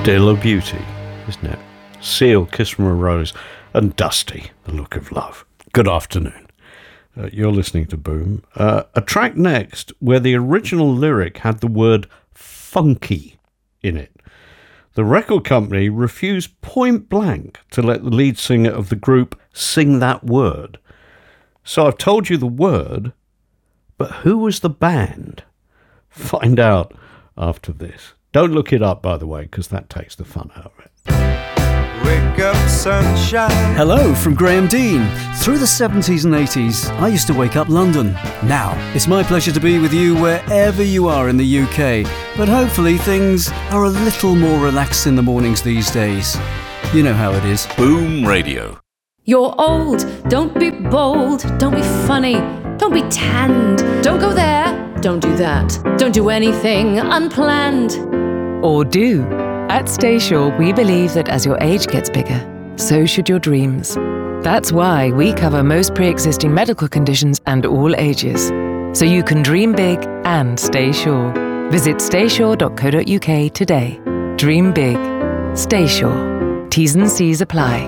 Still a beauty, isn't it? Seal, Kiss from a Rose, and Dusty, The Look of Love. Good afternoon. You're listening to Boom. A track next where the original lyric had the word funky in it. The record company refused point blank to let the lead singer of the group sing that word. So I've told you the word, but who was the band? Find out after this. Don't look it up, by the way, because that takes the fun out of it. Wake up, sunshine. Hello from Graham Dean. Through the 70s and 80s, I used to wake up London. Now, it's my pleasure to be with you wherever you are in the UK. But hopefully things are a little more relaxed in the mornings these days. You know how it is. Boom Radio. You're old, don't be bold, don't be funny, don't be tanned, don't go there, don't do that, don't do anything unplanned. Or do. At Staysure, we believe that as your age gets bigger, so should your dreams. That's why we cover most pre-existing medical conditions and all ages. So you can dream big and stay sure. Visit staysure.co.uk today. Dream big. Stay sure. T's and C's apply.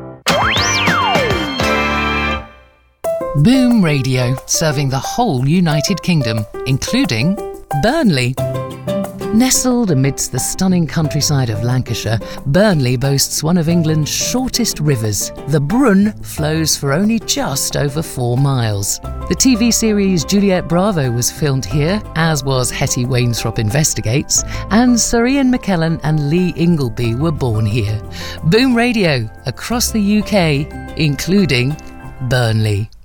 Boom Radio, serving the whole United Kingdom, including Burnley. Nestled amidst the stunning countryside of Lancashire, Burnley boasts one of England's shortest rivers. The Brun flows for only just over 4 miles. The TV series Juliet Bravo was filmed here, as was Hetty Wainthropp Investigates, and Sir Ian McKellen and Lee Ingleby were born here. Boom Radio, across the UK, including Burnley.